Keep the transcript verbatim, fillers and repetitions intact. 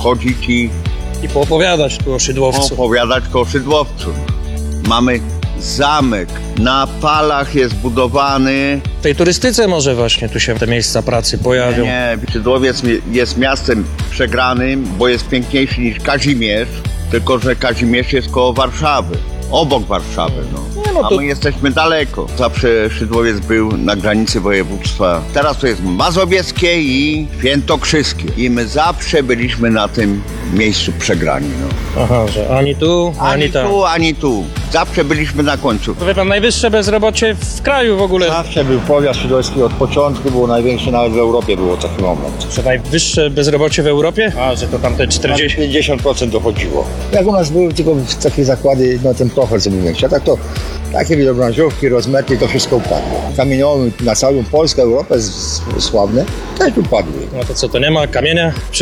pochodzić i I poopowiadać tu o Szydłowcu. opowiadać o Szydłowcu. Mamy zamek, na palach jest budowany. W tej turystyce może właśnie tu się te miejsca pracy pojawią. Nie, Szydłowiec jest miastem przegranym, bo jest piękniejszy niż Kazimierz, tylko że Kazimierz jest koło Warszawy, obok Warszawy, no. Nie, no A to- my jesteśmy daleko. Zawsze Szydłowiec był na granicy województwa. Teraz to jest Mazowieckie i Świętokrzyskie. I my zawsze byliśmy na tym miejscu przegrani, no. Aha, że ani tu, ani, Ani tam. tu, ani tu. Zawsze byliśmy na końcu. To wie pan, najwyższe bezrobocie w kraju w ogóle. Zawsze był powiat szydłowski, od początku było największy, nawet w Europie było taki moment. Że najwyższe bezrobocie w Europie? A, że to tam te czterdzieści... pięćdziesiąt procent dochodziło. Jak u nas były tylko takie zakłady, no ten prochor co był większy, a tak to takie wielobranżówki, rozmety, to wszystko upadło. Kamieniołomy na całą Polskę, Europę s- sławne, też upadły. No to co, to nie ma kamienia?